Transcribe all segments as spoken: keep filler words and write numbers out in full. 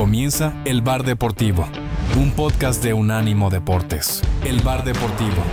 Comienza El Bar Deportivo, un podcast de Unánimo Deportes. El Bar Deportivo.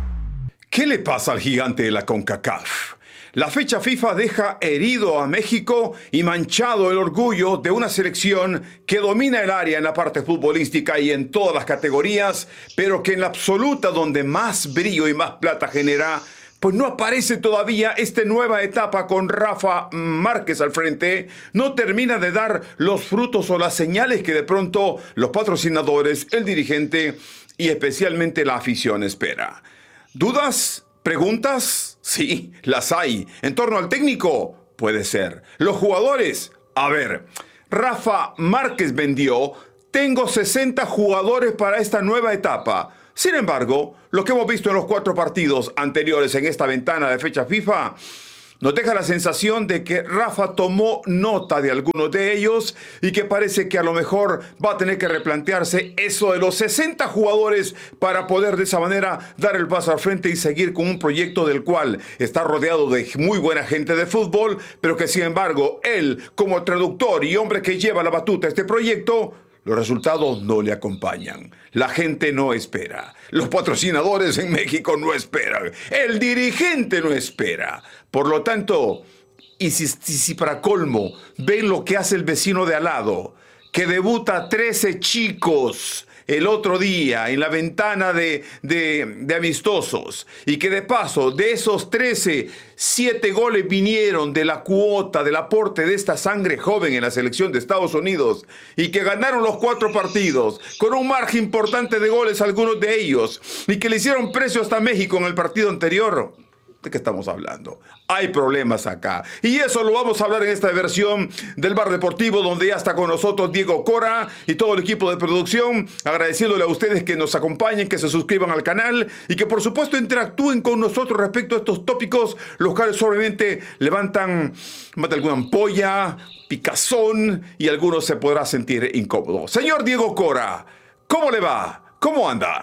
¿Qué le pasa al gigante de la CONCACAF? La fecha FIFA deja herido a México y manchado el orgullo de una selección que domina el área en la parte futbolística y en todas las categorías, pero que en la absoluta donde más brillo y más plata genera, pues no aparece todavía esta nueva etapa con Rafa Márquez al frente. No termina de dar los frutos o las señales que de pronto los patrocinadores, el dirigente y especialmente la afición espera. ¿Dudas? ¿Preguntas? Sí, las hay. ¿En torno al técnico? Puede ser. ¿Los jugadores? A ver, Rafa Márquez vendió: tengo sesenta jugadores para esta nueva etapa. Sin embargo, lo que hemos visto en los cuatro partidos anteriores en esta ventana de fecha FIFA nos deja la sensación de que Rafa tomó nota de algunos de ellos y que parece que a lo mejor va a tener que replantearse eso de los sesenta jugadores para poder de esa manera dar el paso al frente y seguir con un proyecto del cual está rodeado de muy buena gente de fútbol, pero que sin embargo él, como traductor y hombre que lleva la batuta a este proyecto, los resultados no le acompañan. La gente no espera. Los patrocinadores en México no esperan. El dirigente no espera. Por lo tanto, y si, si, si para colmo ven lo que hace el vecino de al lado, que debuta trece chicos el otro día en la ventana de, de, de amistosos, y que de paso de esos trece, siete goles vinieron de la cuota, del aporte de esta sangre joven en la selección de Estados Unidos, y que ganaron los cuatro partidos con un margen importante de goles algunos de ellos, y que le hicieron precio hasta México en el partido anterior. ¿De qué estamos hablando? Hay problemas acá. Y eso lo vamos a hablar en esta versión del Bar Deportivo, donde ya está con nosotros Diego Cora y todo el equipo de producción, agradeciéndole a ustedes que nos acompañen, que se suscriban al canal y que por supuesto interactúen con nosotros respecto a estos tópicos, los cuales obviamente levantan más de alguna ampolla, picazón, y algunos se podrá sentir incómodo. Señor Diego Cora, ¿cómo le va? ¿Cómo anda?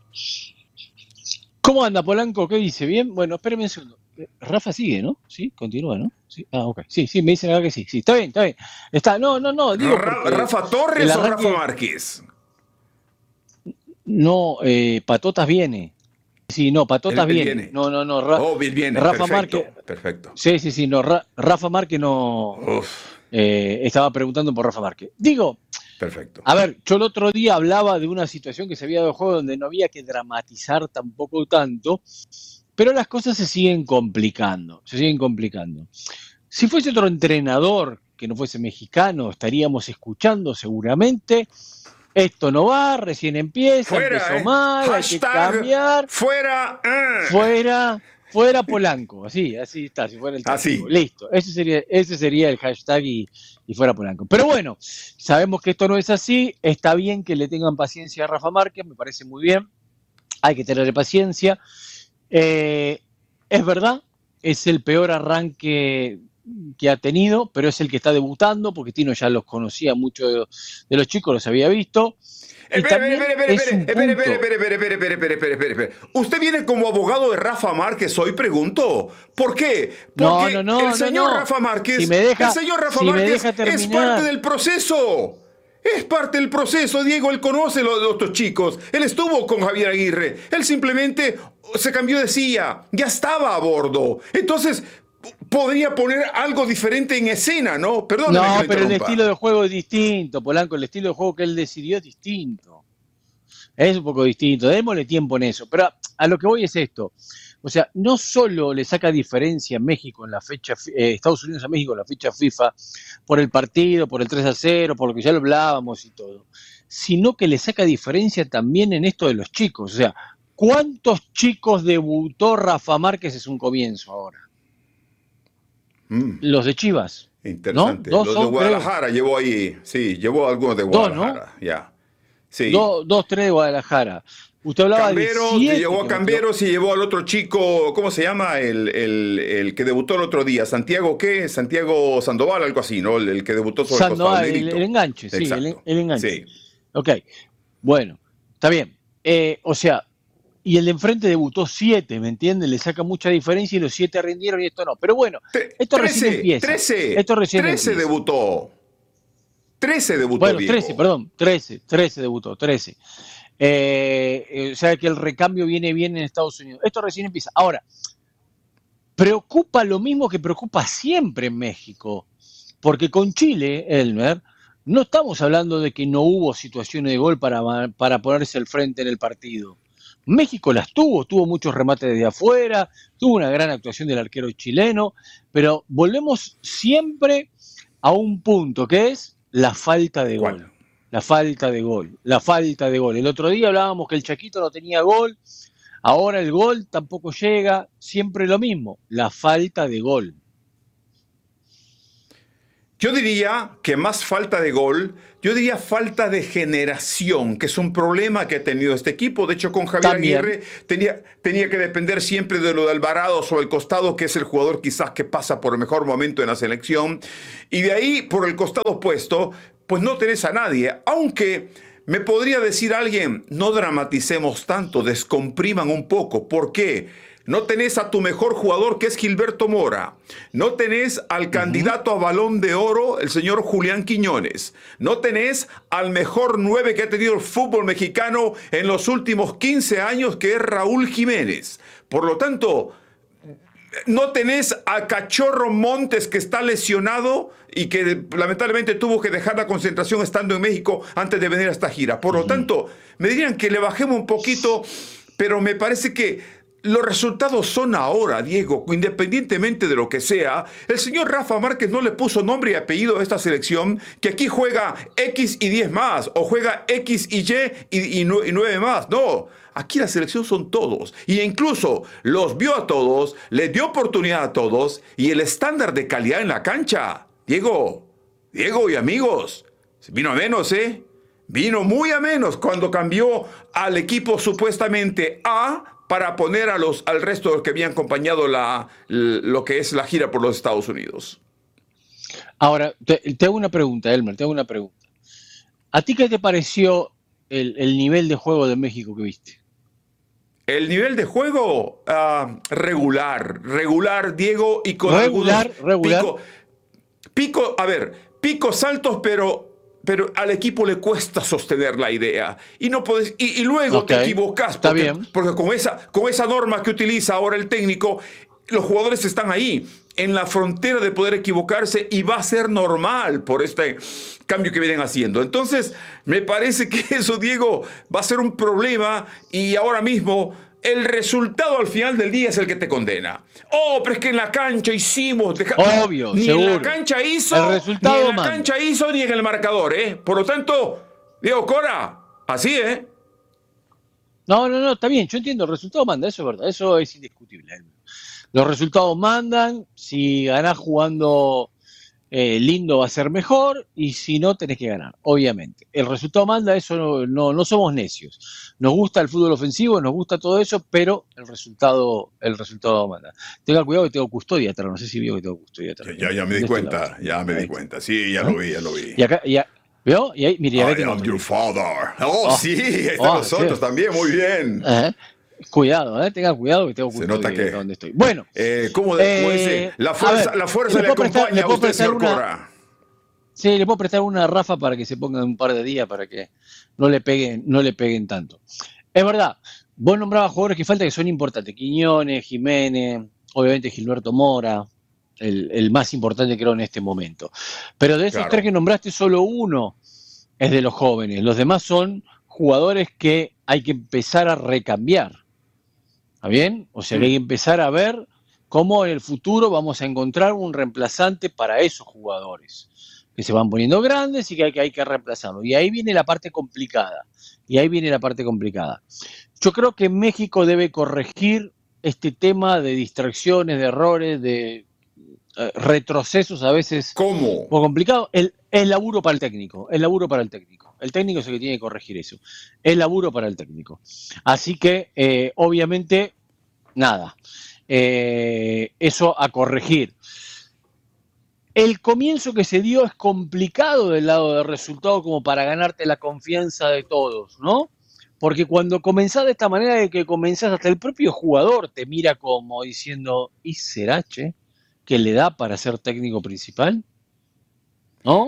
¿Cómo anda, Polanco? ¿Qué dice? ¿Bien? Bueno, espéreme un segundo. Rafa sigue, ¿no? Sí, continúa, ¿no? Sí. Ah, ok. Sí, sí, me dicen acá que sí. Sí, está bien, está bien. Está, no, no, no. Digo Ra- ¿Rafa Torres arranque... o Rafa Márquez? No, eh, Patotas viene. Sí, no, Patotas él, él viene. viene. No, no, no. Ra- oh, bien, viene. Rafa Perfecto, Márquez. Perfecto. Sí, sí, sí. No, Ra- Rafa Márquez no. Eh, estaba preguntando por Rafa Márquez. Digo. Perfecto. A ver, yo el otro día hablaba de una situación que se había dado juego donde no había que dramatizar tampoco tanto, pero las cosas se siguen complicando, se siguen complicando. Si fuese otro entrenador que no fuese mexicano, estaríamos escuchando seguramente: esto no va, recién empieza, fuera, empezó eh. mal, Hashtag hay que cambiar. Fuera, eh. fuera, fuera Polanco, así, así está, si fuera el así. Listo, ese sería, ese sería el hashtag y, y fuera Polanco. Pero bueno, sabemos que esto no es así, está bien que le tengan paciencia a Rafa Márquez, me parece muy bien, hay que tenerle paciencia. Eh, es verdad, es el peor arranque que ha tenido, pero es el que está debutando, porque Tino ya los conocía, muchos de, de los chicos los había visto. Espere, espere, espere, espere, espere, espere, espere, espere, espere, espere, espere, espere, espere. ¿Usted viene como abogado de Rafa Márquez hoy? Pregunto. ¿Por qué? Porque no, no, no, el señor no, no. Rafa Márquez, si me deja, el señor Rafa si Márquez es terminar, parte del proceso. Es parte del proceso, Diego. Él conoce a los otros chicos. Él estuvo con Javier Aguirre. Él simplemente se cambió de silla. Ya estaba a bordo. Entonces podría poner algo diferente en escena, ¿no? Perdóneme No, que le pero el interrumpa. estilo de juego es distinto, Polanco. El estilo de juego que él decidió es distinto. Es un poco distinto. Démosle tiempo en eso. Pero a, a lo que voy es esto. O sea, no solo le saca diferencia a México en la fecha, eh, Estados Unidos a México en la fecha FIFA, por el partido, por el tres a cero, por lo que ya lo hablábamos y todo, sino que le saca diferencia también en esto de los chicos. O sea, ¿cuántos chicos debutó Rafa Márquez? Es un comienzo ahora. Mm. Los de Chivas. Interesante. ¿No? Dos Los son, de Guadalajara creo. llevó ahí. Sí, llevó algunos de Guadalajara. Dos, ¿no? Ya. Sí. Do, dos, tres de Guadalajara. Usted hablaba Camberos, de siete, llevó a Camberos y llevó al otro chico, ¿cómo se llama? El, el, el que debutó el otro día. ¿Santiago qué? Santiago Sandoval, algo así, ¿no? El, el que debutó sobre Sandoval, el costado. El, el enganche, sí, el, el enganche. Sí. Ok, bueno, está bien. Eh, o sea, y el de enfrente debutó siete, ¿me entiendes? Le saca mucha diferencia y los siete rindieron y esto no. Pero bueno, esto trece, recién empieza. trece, esto recién trece empieza. debutó. trece debutó Bueno, Diego. trece, perdón, trece, trece debutó, trece. Eh, eh, o sea que el recambio viene bien en Estados Unidos. Esto recién empieza. Ahora, preocupa lo mismo que preocupa siempre en México, porque con Chile, Elmer, no estamos hablando de que no hubo situaciones de gol para, para ponerse al frente en el partido. México las tuvo, tuvo muchos remates desde afuera, tuvo una gran actuación del arquero chileno, pero volvemos siempre a un punto que es la falta de gol. ¿Cuál? La falta de gol, la falta de gol. El otro día hablábamos que el Chaquito no tenía gol, ahora el gol tampoco llega, siempre lo mismo, la falta de gol. Yo diría que más falta de gol, yo diría falta de generación, que es un problema que ha tenido este equipo. De hecho, con Javier También. Aguirre tenía, tenía que depender siempre de lo de Alvarado sobre el costado, que es el jugador quizás que pasa por el mejor momento en la selección. Y de ahí, por el costado opuesto, pues no tenés a nadie. Aunque me podría decir alguien, no dramaticemos tanto, descompriman un poco. ¿Por qué? No tenés a tu mejor jugador, que es Gilberto Mora. No tenés al uh-huh. candidato a Balón de Oro, el señor Julián Quiñones. No tenés al mejor nueve que ha tenido el fútbol mexicano en los últimos quince años, que es Raúl Jiménez. Por lo tanto, no tenés a Cachorro Montes, que está lesionado y que lamentablemente tuvo que dejar la concentración estando en México antes de venir a esta gira. Por lo uh-huh. tanto, me dirían que le bajemos un poquito, pero me parece que los resultados son ahora, Diego, independientemente de lo que sea. El señor Rafa Márquez no le puso nombre y apellido a esta selección, que aquí juega X y diez más, o juega X y Y y, y nueve más. No, aquí la selección son todos. Y incluso los vio a todos, les dio oportunidad a todos, y el estándar de calidad en la cancha, Diego, Diego y amigos, vino a menos, ¿eh? Vino muy a menos cuando cambió al equipo supuestamente A para poner a los, al resto de los que habían acompañado la, lo que es la gira por los Estados Unidos. Ahora, te, te hago una pregunta, Elmer, te hago una pregunta. ¿A ti qué te pareció el, el nivel de juego de México que viste? El nivel de juego, uh, regular, regular, Diego, y con regular, algunos regular. Pico, pico, a ver, picos saltos, pero... pero al equipo le cuesta sostener la idea. Y no podés, y, y luego okay. te equivocás, porque, Está bien. porque con, esa, con esa norma que utiliza ahora el técnico, los jugadores están ahí, en la frontera de poder equivocarse, y va a ser normal por este cambio que vienen haciendo. Entonces, me parece que eso, Diego, va a ser un problema, y ahora mismo el resultado al final del día es el que te condena. Oh, pero es que en la cancha hicimos... Deja... Obvio, ni seguro. en la cancha hizo, el resultado ni en la manda. cancha hizo, ni en el marcador, ¿eh? Por lo tanto, Diego Cora, así, ¿eh? No, no, no, está bien, yo entiendo, el resultado manda, eso es verdad, eso es indiscutible. Los resultados mandan, si ganás jugando eh, lindo va a ser mejor, y si no tenés que ganar, obviamente. El resultado manda, eso no, no, no somos necios. Nos gusta el fútbol ofensivo, nos gusta todo eso, pero el resultado, el resultado manda. Tenga cuidado que tengo custodia atrás, no sé si vio que tengo custodia atrás. Ya, ya me di cuenta, ya me di cuenta, sí, ya ¿no? lo vi, ya lo vi. Y acá, ya, ¿vio? Y ahí, mire, I am your father. Oh, oh, sí, ahí están oh, nosotros sí. también, muy bien. Uh-huh. Cuidado, eh, tenga cuidado que tengo custodia. Se nota que donde estoy. Bueno, eh, ¿cómo, eh, ¿cómo dice? La fuerza, ver, la fuerza le, le acompaña prestar, a usted, señor una, Cora. Sí, le puedo prestar una a Rafa para que se ponga un par de días para que no le peguen, no le peguen tanto. Es verdad, vos nombrabas jugadores que faltan que son importantes. Quiñones, Jiménez, obviamente Gilberto Mora, el, el más importante creo en este momento. Pero de esos claro. tres que nombraste, solo uno es de los jóvenes. Los demás son jugadores que hay que empezar a recambiar. ¿Está bien? O sea, que hay que empezar a ver cómo en el futuro vamos a encontrar un reemplazante para esos jugadores que se van poniendo grandes y que hay que, hay que reemplazarlos. Y ahí viene la parte complicada. Y ahí viene la parte complicada. Yo creo que México debe corregir este tema de distracciones, de errores, de eh, retrocesos a veces. ¿Cómo? Un poco complicado. El, el laburo para el técnico. El laburo para el técnico. El técnico es el que tiene que corregir eso. El laburo para el técnico. Así que, eh, obviamente, nada. Eh, eso a corregir. El comienzo que se dio es complicado del lado del resultado como para ganarte la confianza de todos, ¿no? Porque cuando comenzás de esta manera de que comenzás, hasta el propio jugador te mira como diciendo, ¿y será, che, que le da para ser técnico principal? ¿No?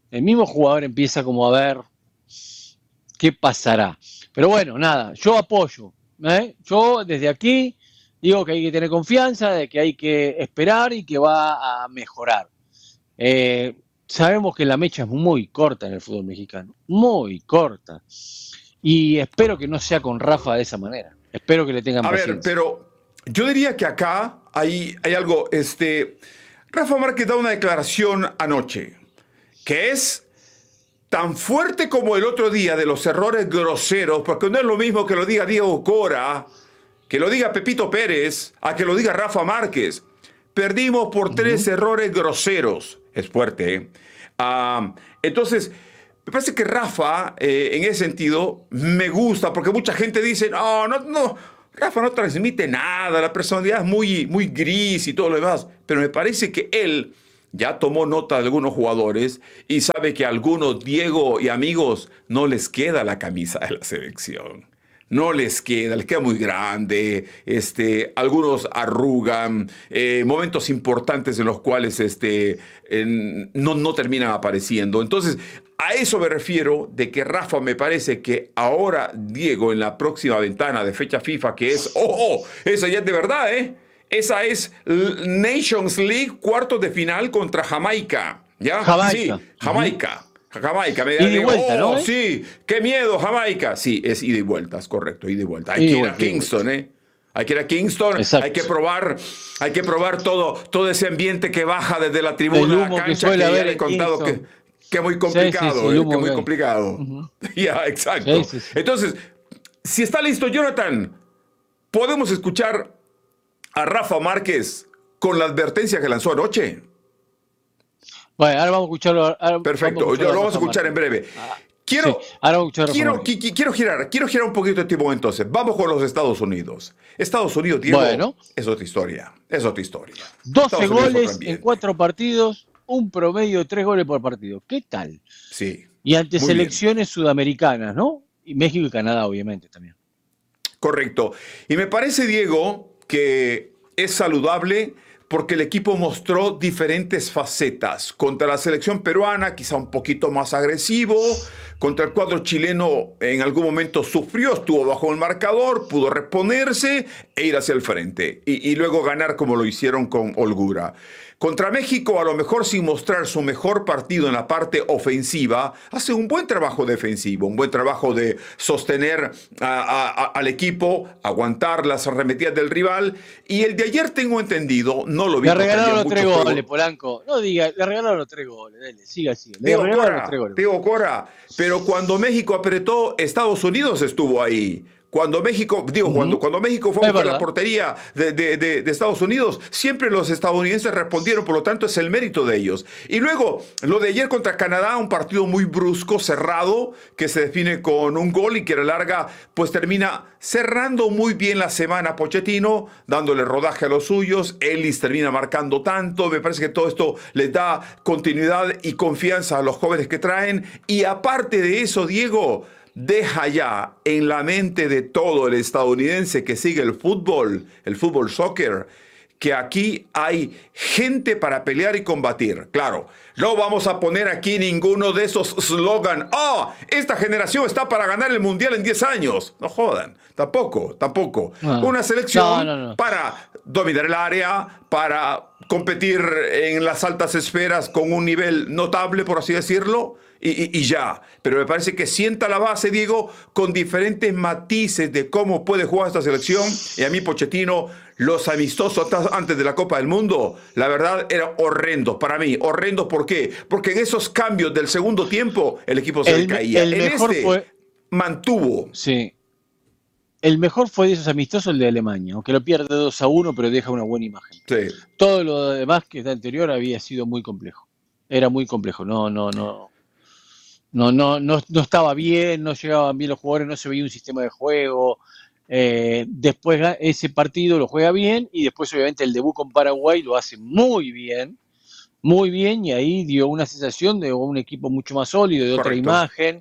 El mismo jugador empieza como a ver qué pasará. Pero bueno, nada, yo apoyo. ¿eh? Yo desde aquí digo que hay que tener confianza, de que hay que esperar y que va a mejorar. Eh, sabemos que la mecha es muy corta en el fútbol mexicano, muy corta. Y espero que no sea con Rafa de esa manera. Espero que le tengan A paciencia. ver, pero yo diría que acá hay, hay algo, este, Rafa Márquez da una declaración anoche, que es tan fuerte como el otro día de los errores groseros, porque no es lo mismo que lo diga Diego Cora, que lo diga Pepito Pérez, a que lo diga Rafa Márquez. Perdimos por tres uh-huh. errores groseros. Es fuerte, ¿eh? Uh, entonces, me parece que Rafa, eh, en ese sentido, me gusta, porque mucha gente dice, no, no, no, Rafa no transmite nada, la personalidad es muy, muy gris y todo lo demás, pero me parece que él ya tomó nota de algunos jugadores y sabe que a algunos, Diego y amigos, no les queda la camisa de la selección. No les queda, les queda muy grande, este, algunos arrugan, eh, momentos importantes en los cuales este, eh, no, no terminan apareciendo. Entonces, a eso me refiero de que Rafa me parece que ahora Diego en la próxima ventana de fecha FIFA, que es, oh, oh esa ya es de verdad, ¿eh? Esa es Nations League, cuartos de final contra Jamaica. ¿Ya? Jamaica. Sí, Jamaica. Uh-huh. Jamaica, me ida y vuelta, oh, ¿no? ¿eh? Sí, qué miedo, Jamaica. Sí, es ida y vuelta, es correcto, ida y vuelta. Hay que ir a Kingston, ¿eh? Hay que ir a Kingston, Exacto. hay que probar, hay que probar todo, todo ese ambiente que baja desde la tribuna a la cancha, que, que ya le he contado que, que es muy complicado, sí, sí, sí, ¿eh? que es muy complicado. Uh-huh. Ya, exacto. Sí, sí, sí. Entonces, si está listo, Jonathan, podemos escuchar a Rafa Márquez con la advertencia que lanzó anoche. Bueno, ahora vamos a escucharlo. Ahora Perfecto, vamos a yo lo vamos a escuchar en breve. Quiero, sí, ahora vamos a escuchar quiero, quiero, quiero, girar, quiero girar un poquito el tiempo entonces. Vamos con los Estados Unidos. Estados Unidos, Diego, bueno, es otra historia. Es otra historia. doce goles en cuatro partidos, un promedio de tres goles por partido. ¿Qué tal? Sí. Y ante selecciones bien. Sudamericanas, ¿no? Y México y Canadá, obviamente, también. Correcto. Y me parece, Diego, que es saludable porque el equipo mostró diferentes facetas. Contra la selección peruana, quizá un poquito más agresivo. Contra el cuadro chileno, en algún momento sufrió, estuvo bajo el marcador, pudo reponerse e ir hacia el frente. Y, y luego ganar como lo hicieron con holgura. Contra México, a lo mejor sin mostrar su mejor partido en la parte ofensiva, hace un buen trabajo defensivo, un buen trabajo de sostener a, a, a, al equipo, aguantar las arremetidas del rival. Y el de ayer, tengo entendido, no lo vi. Le regalaron los tres goles, Polanco. No diga, le regalaron los tres goles. Dale, siga así. Le Diego regalaron Cora, los tres goles. Diego Cora, pero cuando México apretó, Estados Unidos estuvo ahí. Cuando México, digo, uh-huh. cuando, cuando México fue a buscar la portería de, de, de, de Estados Unidos, siempre los estadounidenses respondieron, por lo tanto es el mérito de ellos. Y luego, lo de ayer contra Canadá, un partido muy brusco, cerrado, que se define con un gol y que a la larga, pues termina cerrando muy bien la semana Pochettino, dándole rodaje a los suyos. Ellis termina marcando tanto. Me parece que todo esto les da continuidad y confianza a los jóvenes que traen. Y aparte de eso, Diego, deja ya en la mente de todo el estadounidense que sigue el fútbol, el fútbol soccer, que aquí hay gente para pelear y combatir. Claro, no vamos a poner aquí ninguno de esos slogans. ¡Oh! Esta generación está para ganar el mundial en diez años. No jodan, tampoco, tampoco. No. Una selección no, no, no. para dominar el área, para competir en las altas esferas con un nivel notable, por así decirlo. Y, y, y ya, pero me parece que sienta la base, Diego, con diferentes matices de cómo puede jugar esta selección. Y a mí, Pochettino, los amistosos antes de la Copa del Mundo, la verdad, eran horrendos para mí. Horrendos, ¿por qué? Porque en esos cambios del segundo tiempo, el equipo se el, le caía. El en mejor este, fue... mantuvo. Sí. El mejor fue de esos amistosos el de Alemania, aunque lo pierde dos a uno, pero deja una buena imagen. Sí. Todo lo demás que está anterior había sido muy complejo. Era muy complejo, no, no, no. No, no, no, no estaba bien, no llegaban bien los jugadores, no se veía un sistema de juego. Eh, después ese partido lo juega bien y después obviamente el debut con Paraguay lo hace muy bien, muy bien, y ahí dio una sensación de un equipo mucho más sólido, de otra Correcto. imagen,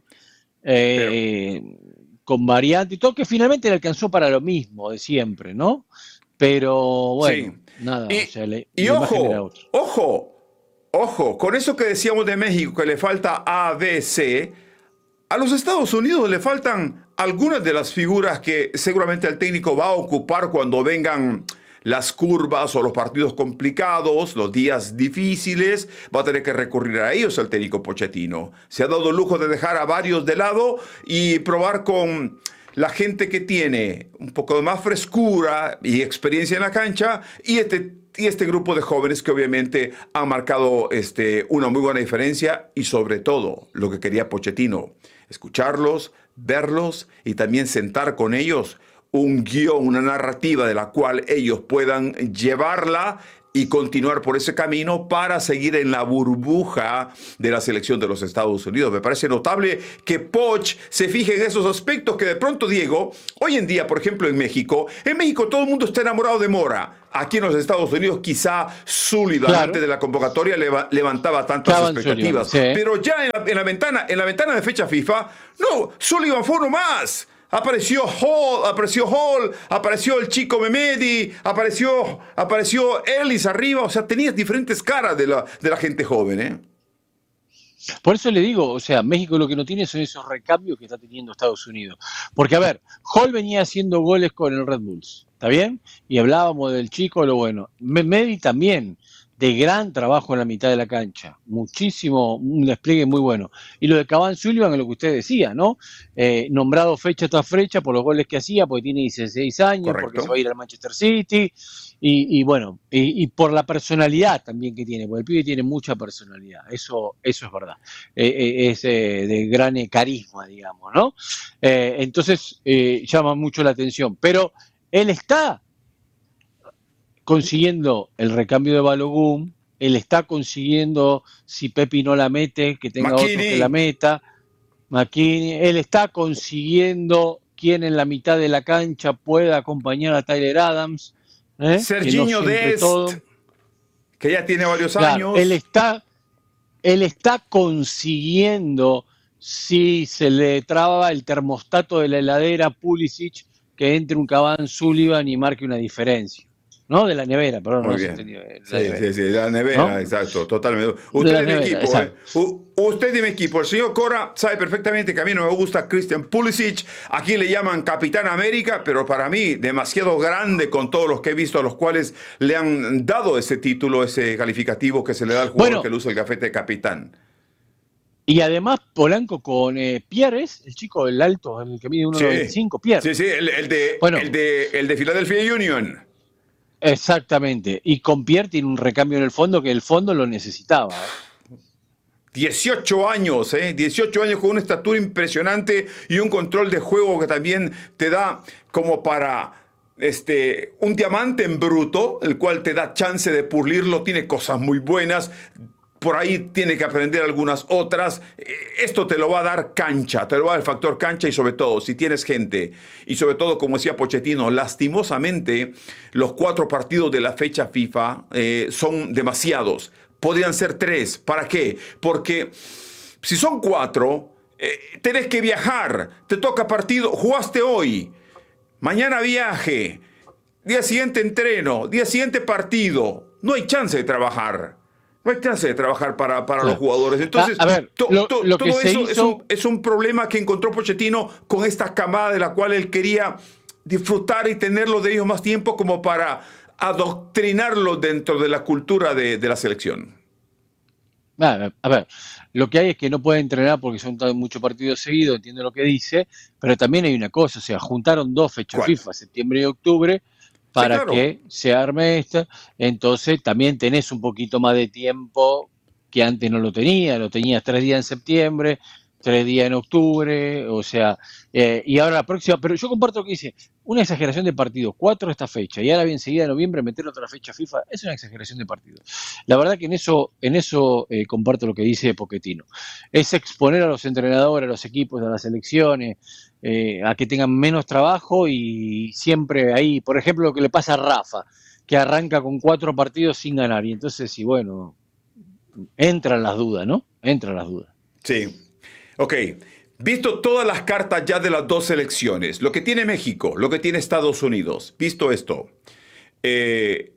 eh, con variante y todo, que finalmente le alcanzó para lo mismo de siempre, ¿no? Pero bueno, sí. nada. Y, o sea, le, y ojo, ojo. ojo, con eso que decíamos de México, que le falta A, B, C, a los Estados Unidos le faltan algunas de las figuras que seguramente el técnico va a ocupar cuando vengan las curvas o los partidos complicados, los días difíciles. Va a tener que recurrir a ellos el técnico Pochettino. Se ha dado el lujo de dejar a varios de lado y probar con la gente que tiene un poco de más frescura y experiencia en la cancha y este, y este grupo de jóvenes que obviamente han marcado este, una muy buena diferencia y sobre todo lo que quería Pochettino, escucharlos, verlos y también sentar con ellos un guión, una narrativa de la cual ellos puedan llevarla y continuar por ese camino para seguir en la burbuja de la selección de los Estados Unidos. Me parece notable que Poch se fije en esos aspectos que de pronto, Diego, hoy en día, por ejemplo, en México, en México todo el mundo está enamorado de Mora. Aquí en los Estados Unidos quizá Sullivan, claro, antes de la convocatoria leva, levantaba tantas Estaban expectativas. Sullivan, sí. Pero ya en la, en, la ventana, en la ventana de fecha FIFA, no, Sullivan fue uno más. Apareció Hall, apareció Hall, apareció el chico Memedi, apareció, apareció Ellis arriba. O sea, tenías diferentes caras de la, de la gente joven, ¿eh? Por eso le digo, o sea, México lo que no tiene son esos recambios que está teniendo Estados Unidos. Porque, a ver, Hall venía haciendo goles con el Red Bulls, ¿está bien? Y hablábamos del chico, lo bueno. Memedi también, de gran trabajo en la mitad de la cancha, muchísimo, un despliegue muy bueno. Y lo de Cavani Sullivan es lo que usted decía, ¿no? Eh, nombrado fecha tras fecha por los goles que hacía, porque tiene dieciséis años, correcto, porque se va a ir al Manchester City, y, y bueno, y, y por la personalidad también que tiene, porque el pibe tiene mucha personalidad, eso, eso es verdad, eh, eh, es eh, de gran eh, carisma, digamos, ¿no? Eh, entonces, eh, llama mucho la atención, pero él está consiguiendo el recambio de Balogun, él está consiguiendo, si Pepi no la mete, que tenga McKinney, otro que la meta, McKinney, él está consiguiendo quien en la mitad de la cancha pueda acompañar a Tyler Adams, ¿eh? Serginho no Dest, todo. Que ya tiene varios claro, años. Él está, él está consiguiendo, si se le traba el termostato de la heladera Pulisic, que entre un Cavani Sullivan y marque una diferencia. No, de la nevera, perdón, Muy no bien. se entendió. Sí, sí, sí, de la nevera, ¿no? Exacto, totalmente. Usted es mi equipo, ¿eh? Usted es mi equipo. El señor Cora sabe perfectamente que a mí no me gusta Christian Pulisic. Aquí le llaman Capitán América, pero para mí demasiado grande con todos los que he visto a los cuales le han dado ese título, ese calificativo que se le da al jugador bueno, que le usa el gafete de capitán. Y además Polanco con eh, Pierres, el chico, el alto, el que mide uno noventa y cinco, sí, Pierres. Sí, sí, el, el, de, bueno, el, de, el de Philadelphia Union. Exactamente, y con Pierre tiene un recambio en el fondo que el fondo lo necesitaba. ¿eh? dieciocho años, ¿eh? dieciocho años con una estatura impresionante y un control de juego que también te da como para este, un diamante en bruto, el cual te da chance de pulirlo, tiene cosas muy buenas. Por ahí tiene que aprender algunas otras. Esto te lo va a dar cancha, te lo va a dar el factor cancha y sobre todo, si tienes gente, y sobre todo, como decía Pochettino, lastimosamente, los cuatro partidos de la fecha FIFA eh, son demasiados. Podrían ser tres. ¿Para qué? Porque si son cuatro, eh, tenés que viajar, te toca partido, jugaste hoy, mañana viaje, día siguiente entreno, día siguiente partido. No hay chance de trabajar. No hay chance de trabajar para, para claro. los jugadores. Entonces, a, a ver, to, lo, to, lo todo eso hizo... es, un, es un problema que encontró Pochettino con esta camada de la cual él quería disfrutar y tenerlo de ellos más tiempo como para adoctrinarlo dentro de la cultura de, de la selección. A ver, lo que hay es que no puede entrenar porque son muchos partidos seguidos, entiendo lo que dice, pero también hay una cosa, o sea, juntaron dos fechas ¿Cuál? FIFA, septiembre y octubre, para sí, claro. que se arme esta, entonces también tenés un poquito más de tiempo que antes no lo tenía, lo tenías tres días en septiembre, tres días en octubre, o sea, eh, y ahora la próxima, pero yo comparto lo que dice, una exageración de partidos, cuatro esta fecha, y ahora bien seguida de noviembre meter otra fecha FIFA, es una exageración de partidos. La verdad que en eso, en eso eh, comparto lo que dice Pochettino, es exponer a los entrenadores, a los equipos, a las selecciones, eh, a que tengan menos trabajo y siempre ahí, por ejemplo, lo que le pasa a Rafa, que arranca con cuatro partidos sin ganar, y entonces, y bueno, entran las dudas, ¿no? Entran las dudas. Sí. Ok, visto todas las cartas ya de las dos selecciones, lo que tiene México, lo que tiene Estados Unidos, visto esto, eh,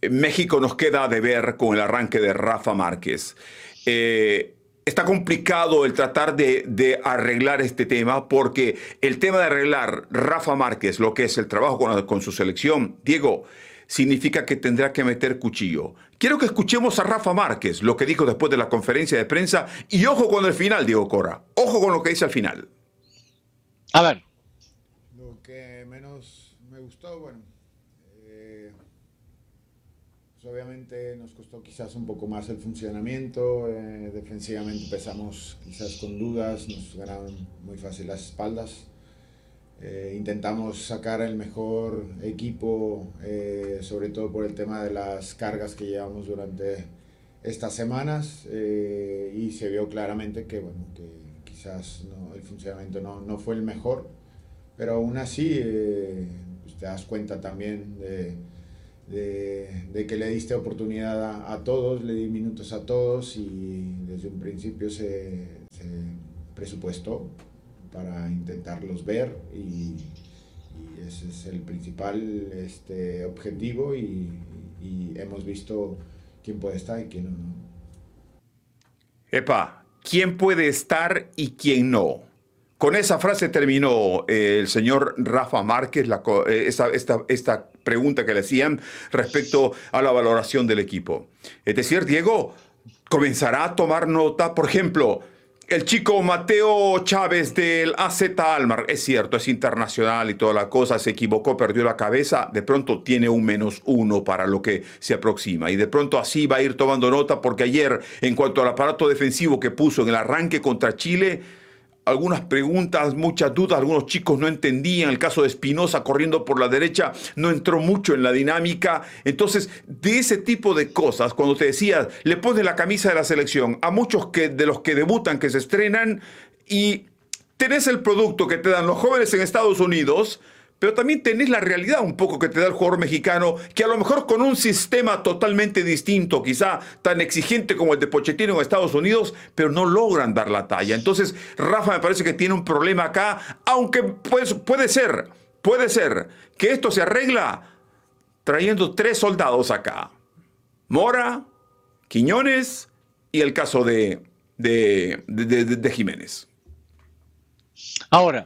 México nos queda de ver con el arranque de Rafa Márquez. Eh, está complicado el tratar de, de arreglar este tema, porque el tema de arreglar Rafa Márquez, lo que es el trabajo con, con su selección, Diego, significa que tendrá que meter cuchillo. Quiero que escuchemos a Rafa Márquez, lo que dijo después de la conferencia de prensa, y ojo con el final, Diego Cora. Ojo con lo que dice al final. A ver. Lo que menos me gustó, bueno, eh, pues obviamente nos costó quizás un poco más el funcionamiento. Eh, defensivamente empezamos quizás con dudas, nos ganaron muy fácil las espaldas. Eh, intentamos sacar el mejor equipo, eh, sobre todo por el tema de las cargas que llevamos durante estas semanas, eh, y se vio claramente que, bueno, que quizás no, el funcionamiento no, no fue el mejor, pero aún así eh, pues te das cuenta también de, de, de que le diste oportunidad a, a todos, le di minutos a todos, y desde un principio se, se presupuestó para intentarlos ver, y, y ese es el principal este, objetivo, y, y hemos visto quién puede estar y quién no. Epa, ¿quién puede estar y quién no? Con esa frase terminó eh, el señor Rafa Márquez la, eh, esta, esta, esta pregunta que le hacían respecto a la valoración del equipo. Es decir, Diego, comenzará a tomar nota, por ejemplo, el chico Mateo Chávez del A Z Almar, es cierto, es internacional y toda la cosa, se equivocó, perdió la cabeza, de pronto tiene un menos uno para lo que se aproxima, y de pronto así va a ir tomando nota, porque ayer, en cuanto al aparato defensivo que puso en el arranque contra Chile, algunas preguntas, muchas dudas, algunos chicos no entendían. El caso de Espinosa corriendo por la derecha no entró mucho en la dinámica. Entonces, de ese tipo de cosas, cuando te decía, le pones la camisa de la selección a muchos que, de los que debutan, que se estrenan, y tenés el producto que te dan los jóvenes en Estados Unidos, pero también tenés la realidad un poco que te da el jugador mexicano, que a lo mejor con un sistema totalmente distinto, quizá tan exigente como el de Pochettino en Estados Unidos, pero no logran dar la talla. Entonces, Rafa me parece que tiene un problema acá, aunque pues, puede ser, puede ser que esto se arregla trayendo tres soldados acá. Mora, Quiñones y el caso de, de, de, de, de Jiménez. Ahora,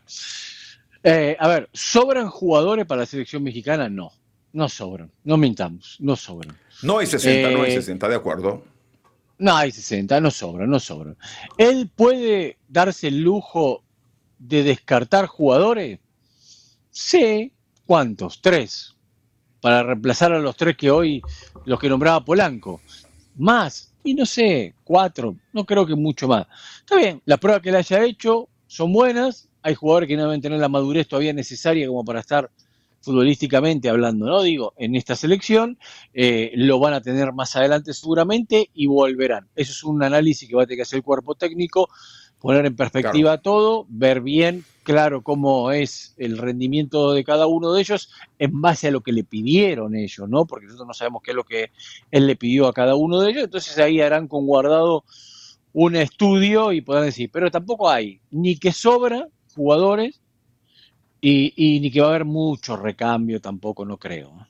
Eh, a ver, ¿sobran jugadores para la selección mexicana? No, no sobran, no mintamos, no sobran. No hay sesenta, eh, no hay sesenta, de acuerdo. No hay sesenta, no sobran, no sobran. ¿Él puede darse el lujo de descartar jugadores? Sí, ¿cuántos? Tres, para reemplazar a los tres que hoy, los que nombraba Polanco. Más, y no sé, cuatro, no creo que mucho más. Está bien, las pruebas que él haya hecho son buenas. Hay jugadores que no deben tener la madurez todavía necesaria como para estar futbolísticamente hablando, ¿no? Digo, en esta selección, eh, lo van a tener más adelante seguramente y volverán. Eso es un análisis que va a tener que hacer el cuerpo técnico, poner en perspectiva claro. todo, ver bien, claro, cómo es el rendimiento de cada uno de ellos en base a lo que le pidieron ellos, ¿no? Porque nosotros no sabemos qué es lo que él le pidió a cada uno de ellos, entonces ahí harán con guardado un estudio y podrán decir, pero tampoco hay ni que sobra jugadores y, y ni que va a haber mucho recambio tampoco, no creo.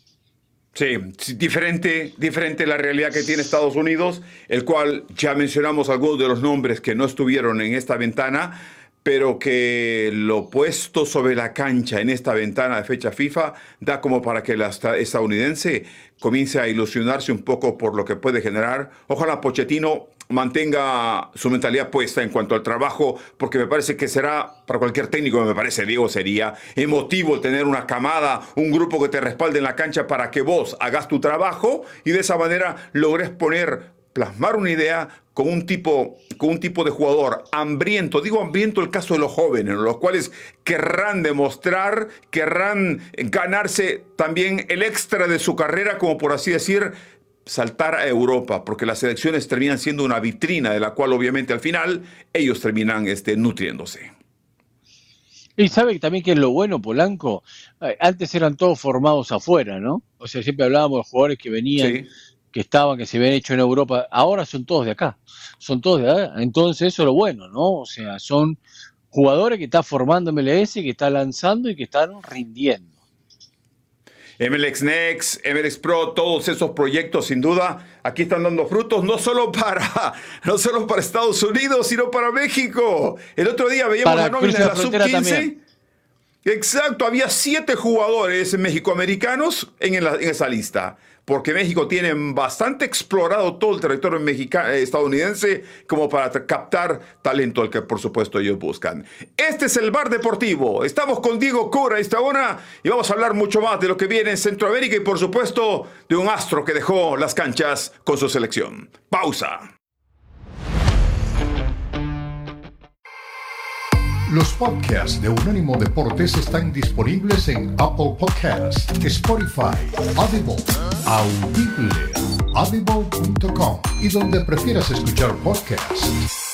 Sí, diferente, diferente la realidad que tiene Estados Unidos, el cual ya mencionamos algunos de los nombres que no estuvieron en esta ventana, pero que lo puesto sobre la cancha en esta ventana de fecha FIFA da como para que la estadounidense comience a ilusionarse un poco por lo que puede generar. Ojalá Pochettino mantenga su mentalidad puesta en cuanto al trabajo, porque me parece que será, para cualquier técnico, me parece, Diego, sería emotivo tener una camada, un grupo que te respalde en la cancha para que vos hagas tu trabajo y de esa manera logres poner, plasmar una idea con un tipo, con un tipo de jugador hambriento. Digo hambriento el caso de los jóvenes, los cuales querrán demostrar, querrán ganarse también el extra de su carrera, como por así decir, saltar a Europa, porque las selecciones terminan siendo una vitrina de la cual obviamente al final ellos terminan este, nutriéndose. Y sabe también que es lo bueno, Polanco, antes eran todos formados afuera, ¿no? O sea, siempre hablábamos de jugadores que venían, sí. que estaban, que se habían hecho en Europa, ahora son todos de acá, son todos de acá, entonces eso es lo bueno, ¿no? O sea, son jugadores que están formando M L S, que están lanzando y que están rindiendo. M L X Next, M L X Pro, todos esos proyectos sin duda aquí están dando frutos, no solo para, no solo para Estados Unidos, sino para México. El otro día veíamos Para la nómina de la sub Frontera quince. también. Exacto, había siete jugadores mexicoamericanos en, la- en esa lista, porque México tiene bastante explorado todo el territorio mexica- eh, estadounidense como para tra- captar talento al que por supuesto ellos buscan. Este es el Bar Deportivo, estamos con Diego Cura esta hora y vamos a hablar mucho más de lo que viene en Centroamérica y por supuesto de un astro que dejó las canchas con su selección. Pausa. Los podcasts de Unánimo Deportes están disponibles en Apple Podcasts, Spotify, Audible, Audible, audible punto com y donde prefieras escuchar podcasts.